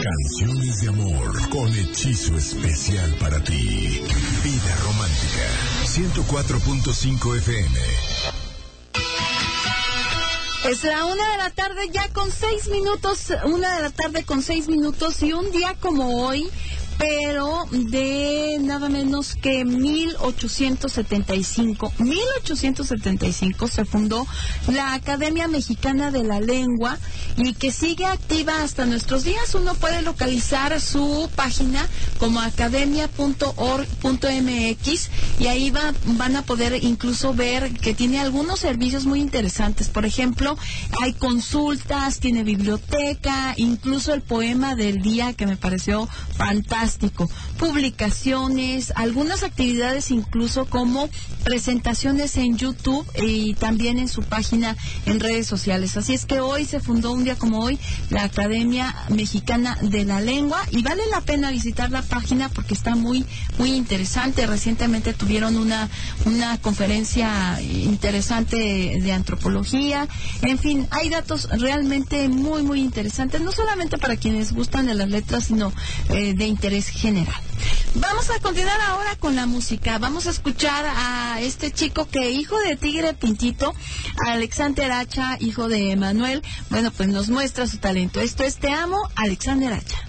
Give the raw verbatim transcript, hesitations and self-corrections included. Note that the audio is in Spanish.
Canciones de amor con hechizo especial para ti. Vida Romántica, ciento cuatro punto cinco F M. Es la una de la tarde ya con seis minutos, una de la tarde con seis minutos y un día como hoy, pero de nada menos que mil ochocientos setenta y cinco. mil ochocientos setenta y cinco se fundó la Academia Mexicana de la Lengua y que sigue activa hasta nuestros días. Uno puede localizar su página como academia punto org punto m x y ahí va, van a poder incluso ver que tiene algunos servicios muy interesantes. Por ejemplo, hay consultas, tiene biblioteca, incluso el poema del día que me pareció fantástico. Publicaciones, algunas actividades incluso como presentaciones en YouTube y también en su página en redes sociales. Así es que hoy se fundó, un día como hoy, la Academia Mexicana de la Lengua y vale la pena visitar la página porque está muy muy interesante. Recientemente tuvieron una una conferencia interesante de antropología. En fin, hay datos realmente muy muy interesantes, no solamente para quienes gustan de las letras, sino eh, de interés general. Vamos a continuar ahora con la música. Vamos a escuchar a este chico que, hijo de Tigre Pintito, Alexander Hacha, hijo de Manuel, bueno, pues nos muestra su talento. Esto es Te Amo, Alexander Hacha.